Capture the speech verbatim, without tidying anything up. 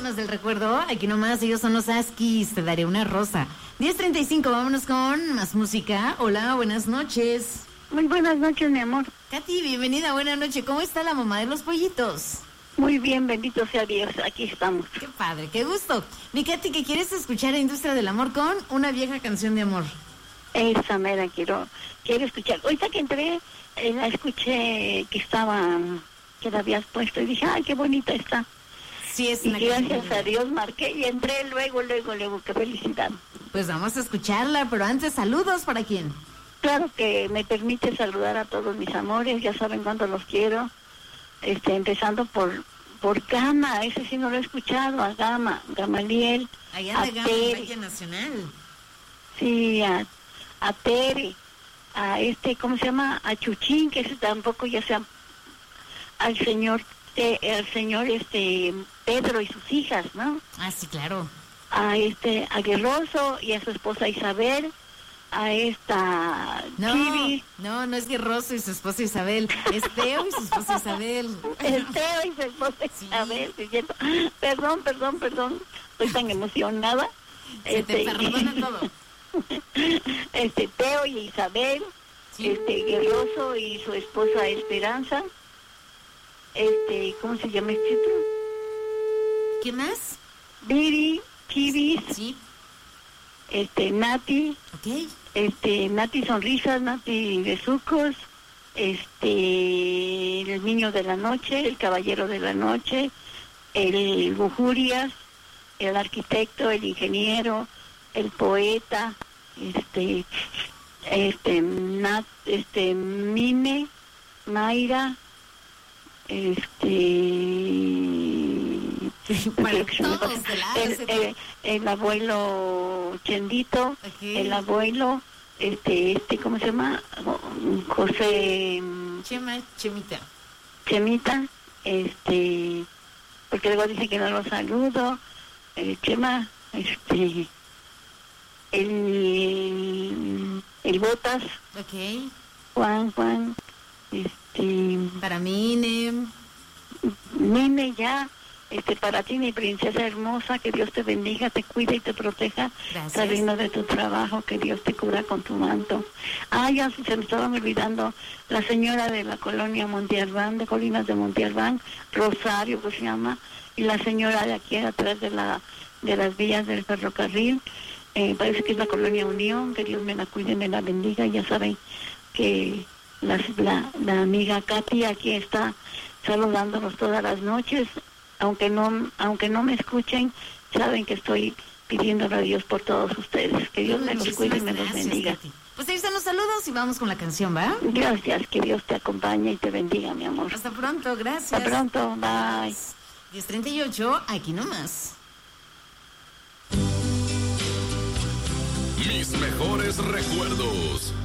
Fantasmas del recuerdo, aquí nomás, ellos son los Askis, te daré una rosa. diez treinta y cinco, vámonos con más música. Hola, buenas noches. Muy buenas noches, mi amor. Katy, bienvenida, buena noche. ¿Cómo está la mamá de los pollitos? Muy bien, bendito sea Dios, aquí estamos. Qué padre, qué gusto. Mi Katy, ¿qué quieres escuchar a Industria del Amor con una vieja canción de amor? Esa mera quiero, quiero escuchar. Ahorita que entré, eh, la escuché que estaba, que la habías puesto y dije, ay, qué bonita está. Sí, es y una gracias canción. a Dios marqué y entré luego, luego, luego, qué felicidad. Pues vamos a escucharla, pero antes, saludos, ¿para quién? Claro que me permite saludar a todos mis amores, ya saben cuánto los quiero. Este, empezando por por Gama, ese sí no lo he escuchado, a Gama, Gamaliel, Allá a de Gama, Tere, Valle Nacional. sí, a, a Tere, a este, ¿cómo se llama? A Chuchín, que ese tampoco ya sea, al señor, eh, al señor este Pedro y sus hijas, ¿no? Ah, sí, claro. A este, a Guerroso y a su esposa Isabel, a esta No, Chibi. no, no es Guerroso y su esposa Isabel, es Teo y su esposa Isabel. El Teo y su esposa Sí. Isabel, ¿sí, cierto? Perdón, perdón, perdón, estoy tan emocionada. Se te perdona todo. Este, Teo y Isabel, Sí. este, Guerroso y su esposa Esperanza, este, ¿cómo se llama este otro? ¿Qué más? Viri, Chibis, Sí, este, Nati, ok. este, Nati Sonrisas, Nati Besucos, este, el niño de la noche, el caballero de la noche, el Bujurias, el arquitecto, el ingeniero, el poeta, este, este, Nat, este, Mime, Mayra, este, Para creo que se me todos pasa. de la el, el, el abuelo Chendito, Ok. el abuelo, este, este, ¿cómo se llama? José Chema, Chemita. Chemita, este, porque luego dice que no lo saludo, el Chema, este, el, el Botas, Ok. Juan, Juan, este, Para mí, Nem. Nene ya, este, para ti mi princesa hermosa, que Dios te bendiga, te cuide y te proteja, Gracias. saliendo de tu trabajo, que Dios te cubra con tu manto. Ah, ya se me estaba olvidando, la señora de la colonia Monte Albán, de Colinas de Monte Albán, Rosario, que se llama, y la señora de aquí atrás de la de las vías del ferrocarril, eh, parece que es la colonia Unión, que Dios me la cuide y me la bendiga. Ya saben que la, la, la amiga Katy aquí está saludándonos todas las noches, aunque no aunque no me escuchen, saben que estoy pidiéndole a Dios por todos ustedes, que Dios me los cuide y me los Gracias, bendiga. Katy. Pues ahí están los saludos y vamos con la canción, ¿va? Gracias, que Dios te acompañe y te bendiga, mi amor. Hasta pronto, gracias. Hasta pronto, bye. diez treinta y ocho, aquí nomás. Mis mejores recuerdos.